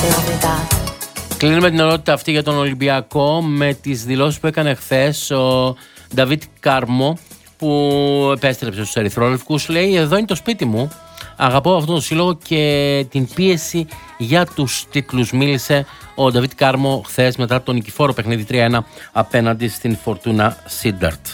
Κλείνουμε την ερώτηση αυτή για τον Ολυμπιακό με τις δηλώσεις που έκανε χθες ο Νταβίτ Κάρμο, που επέστρεψε στους ερυθρόλευκους. Λέει: εδώ είναι το σπίτι μου, αγαπώ αυτόν τον σύλλογο και την πίεση για τους τίτλους. Μίλησε ο Νταβίτ Κάρμο χθες μετά το νικηφόρο παιχνίδι 3-1 απέναντι στην Φορτούνα Σίνταρτ.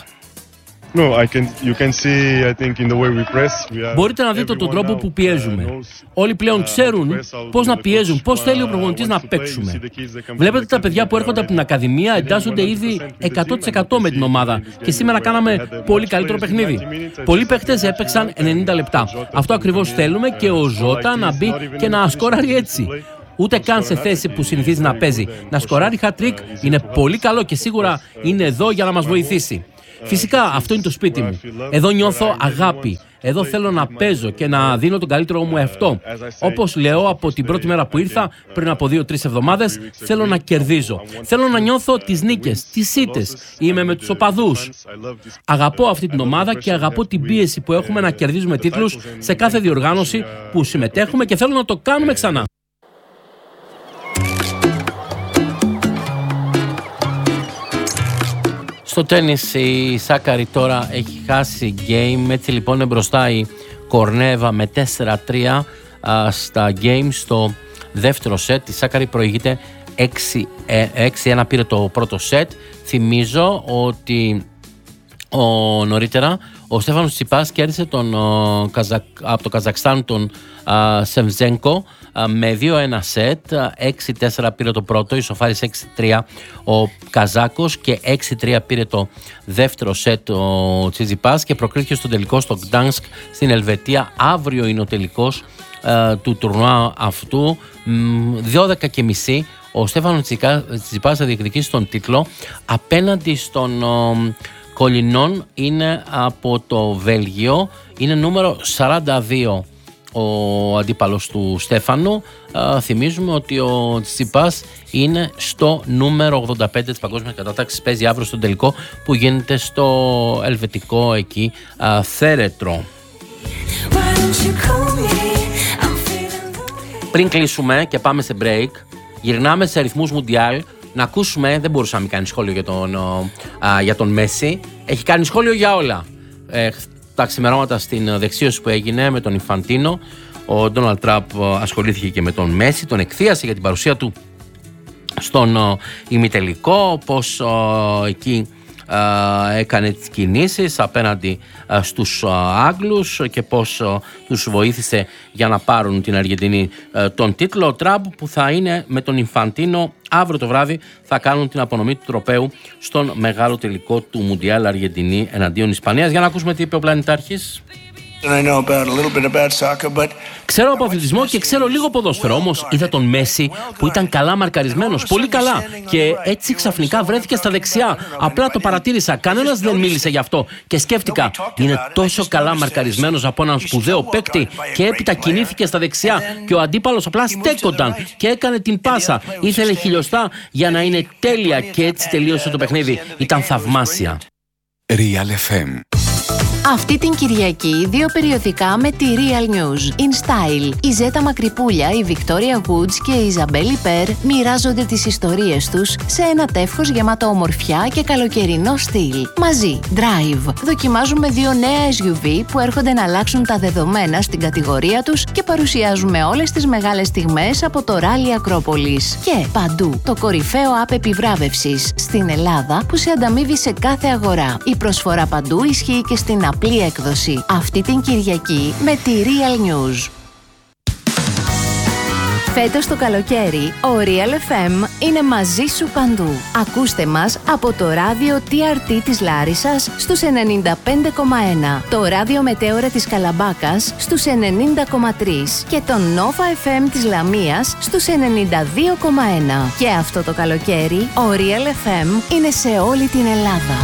Μπορείτε να δείτε τον τρόπο που πιέζουμε. Όλοι πλέον ξέρουν πώς να πιέζουν, πώς θέλει ο προπονητής να παίξουμε. Βλέπετε τα παιδιά που έρχονται από την Ακαδημία εντάσσονται ήδη 100% με την ομάδα και σήμερα κάναμε πολύ καλύτερο παιχνίδι. Πολλοί παίχτες έπαιξαν 90 λεπτά. Αυτό ακριβώς θέλουμε και ο Ζώτα να μπει και να σκοράρει έτσι. Ούτε καν σε θέση που συνηθίζει να παίζει. Να σκοράρει hat-trick είναι πολύ καλό και σίγουρα είναι εδώ για να μας βοηθήσει. Φυσικά αυτό είναι το σπίτι μου. Εδώ νιώθω αγάπη. Εδώ θέλω να παίζω και να δίνω τον καλύτερο μου εαυτό. Όπως λέω από την πρώτη μέρα που ήρθα, πριν από 2-3 εβδομάδες, θέλω να κερδίζω. Θέλω να νιώθω τις νίκες, τις ήττες. Είμαι με τους οπαδούς. Αγαπώ αυτή την ομάδα και αγαπώ την πίεση που έχουμε να κερδίζουμε τίτλους σε κάθε διοργάνωση που συμμετέχουμε και θέλω να το κάνουμε ξανά. Στο τένις η Σάκαρη τώρα έχει χάσει game, έτσι λοιπόν είναι μπροστά η Κορνέβα με 4-3 στα game στο δεύτερο σετ. Η Σάκαρη προηγείται 6-1, πήρε το πρώτο σετ. Θυμίζω ότι νωρίτερα ο Στέφανος Τσιπάς κέρδισε από το Καζακστάν τον Σεμζένκο με 2-1 σετ. 6-4 πήρε το πρώτο, ισοφάρισε 6-3 ο Καζάκος και 6-3 πήρε το δεύτερο σετ ο Τσιπάς και προκρίθηκε στο τελικό στο Γκτάνσκ στην Ελβετία. Αύριο είναι ο τελικός του τουρνουά αυτού, 12:30. Ο Στέφανος Τσιπάς θα διεκδικήσει τον τίτλο απέναντι στον Κολινόν, είναι από το Βέλγιο, είναι νούμερο 42 ο αντίπαλος του Στέφανου. Θυμίζουμε ότι ο Τσιπάς είναι στο νούμερο 85 της παγκόσμιας κατάταξης. Παίζει αύριο στον τελικό που γίνεται στο ελβετικό εκεί θέρετρο. Πριν κλείσουμε και πάμε σε break, γυρνάμε σε αριθμούς Μουντιάλ. Να ακούσουμε, δεν μπορούσα να μην κάνει σχόλιο για τον Μέση. Έχει κάνει σχόλιο για όλα. Τα ξημερώματα στην δεξίωση που έγινε με τον Ινφαντίνο, ο Ντόναλντ Τραμπ ασχολήθηκε και με τον Μέση, τον εκθίασε για την παρουσία του στον ημιτελικό, πως εκεί έκανε τις κινήσεις απέναντι στους Άγγλους και πως τους βοήθησε για να πάρουν την Αργεντινή τον τίτλο. Ο Τραμπ που θα είναι με τον Ινφαντίνο αύριο το βράδυ θα κάνουν την απονομή του τροπαίου στον μεγάλο τελικό του Μουντιάλ Αργεντινή εναντίον Ισπανίας. Για να ακούσουμε τι είπε ο Πλανητάρχης. Ξέρω από αθλητισμό και ξέρω λίγο ποδόσφαιρο, όμως είδα τον Μέση που ήταν καλά μαρκαρισμένος, πολύ καλά, και έτσι ξαφνικά βρέθηκε στα δεξιά. Απλά το παρατήρησα, κανένας δεν μίλησε γι' αυτό και σκέφτηκα, είναι τόσο καλά μαρκαρισμένος από έναν σπουδαίο παίκτη και έπειτα κινήθηκε στα δεξιά και ο αντίπαλος απλά στέκονταν και έκανε την πάσα. Ήθελε χιλιοστά για να είναι τέλεια και έτσι τελείωσε το παιχνίδι. Ήταν θαυμάσια. Real FM. Αυτή την Κυριακή 2 περιοδικά με τη Real News. In Style. Η Ζέτα Μακρυπούλια, η Victoria Woods και η Ιζαμπέλ Υπέρ μοιράζονται τις ιστορίες τους σε ένα τεύχος γεμάτο ομορφιά και καλοκαιρινό στυλ. Μαζί, Drive. Δοκιμάζουμε 2 νέα SUV που έρχονται να αλλάξουν τα δεδομένα στην κατηγορία τους και παρουσιάζουμε όλες τις μεγάλες στιγμές από το Rally Ακρόπολης. Και Παντού, το κορυφαίο app επιβράβευσης στην Ελλάδα που σε ανταμείβει σε κάθε αγορά. Η προσφορά Παντού ισχύει και στην απλή έκδοση. Αυτή την Κυριακή με τη Real News. Φέτος το καλοκαίρι, ο Real FM είναι μαζί σου παντού. Ακούστε μας από το ράδιο TRT της Λάρισσας στους 95,1, το ράδιο Μετέωρα της Καλαμπάκας στους 90,3 και τον Nova FM της Λαμίας στους 92,1. Και αυτό το καλοκαίρι, ο Real FM είναι σε όλη την Ελλάδα.